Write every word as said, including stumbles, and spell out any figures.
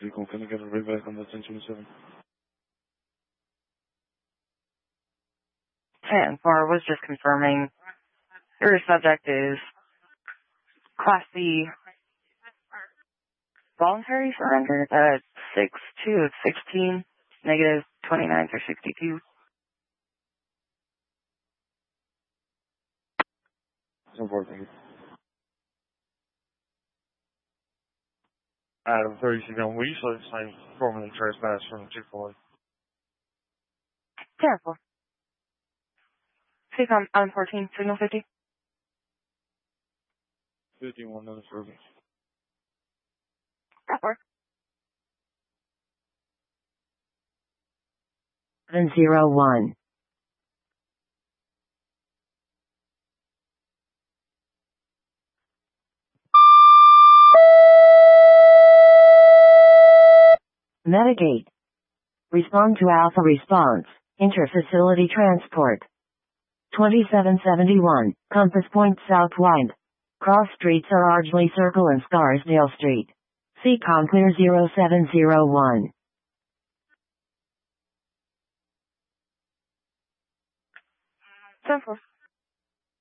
Vehicle, can I get a read back on the ten twenty-seven? ten four was just confirming your subject is Class C voluntary surrender at six two of sixteen, negative twenty-nine through sixty-two. ten four, thank you. Adam thirty-six on we usually claim formally trespass from Chick-fil-A. ten four. Speak on, on fourteen, signal fifty. fifty-one other service. ten four. seven zero one. Metagate. Respond to Alpha Response. Interfacility Transport. twenty-seven seventy-one, Compass Point Southwind. Cross streets are Ardsley Circle and Scarsdale Street. C C O M clear zero seven zero one. ten four.